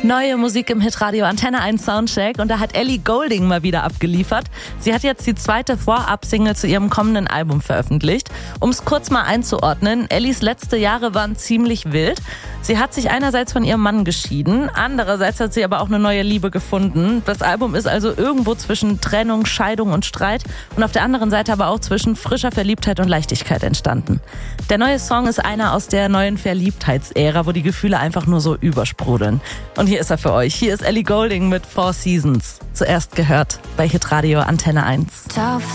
Neue Musik im Hitradio Antenne 1 Soundcheck und da hat Ellie Goulding mal wieder abgeliefert. Sie hat jetzt die zweite Vorab-Single zu ihrem kommenden Album veröffentlicht. Um es kurz mal einzuordnen, Ellies letzte Jahre waren ziemlich wild. Sie hat sich einerseits von ihrem Mann geschieden, andererseits hat sie aber auch eine neue Liebe gefunden. Das Album ist also irgendwo zwischen Trennung, Scheidung und Streit und auf der anderen Seite aber auch zwischen frischer Verliebtheit und Leichtigkeit entstanden. Der neue Song ist einer aus der neuen Verliebtheitsära, wo die Gefühle einfach nur so übersprudeln. Und hier ist er für euch. Hier ist Ellie Goulding mit Four Seasons. Zuerst gehört bei Hitradio Antenne 1. Tough